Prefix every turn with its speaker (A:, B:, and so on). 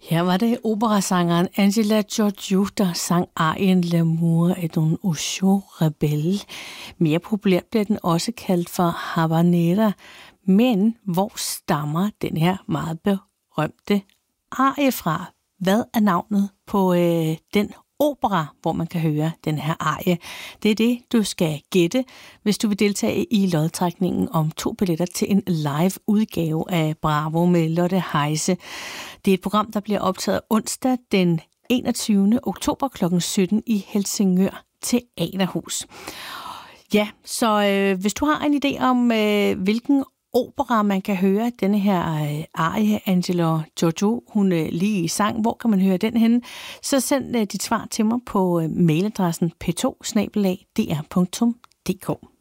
A: Her var det operasangeren Angela Giorgio, der sang arien L'amour est un oiseau rebelle. Mere populært bliver den også kaldt for habanera. Men hvor stammer den her meget berømte arie fra? Hvad er navnet på den opera, hvor man kan høre den her arie? Det er det, du skal gætte, hvis du vil deltage i lodtrækningen om 2 billetter til en live udgave af Bravo med Lotte Heise. Det er et program, der bliver optaget onsdag den 21. oktober kl. 17 i Helsingør Teaterhus. Ja, så hvis du har en idé om, hvilken opera man kan høre denne her arie, Angela Giorgio, hun lige sang, hvor kan man høre den henne, så send dit svar til mig på mailadressen p2@dr.dk.